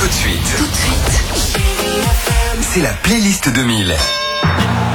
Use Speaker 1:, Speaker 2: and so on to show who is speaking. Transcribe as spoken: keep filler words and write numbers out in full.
Speaker 1: Tout de suite. Tout de suite. C'est la playlist deux mille.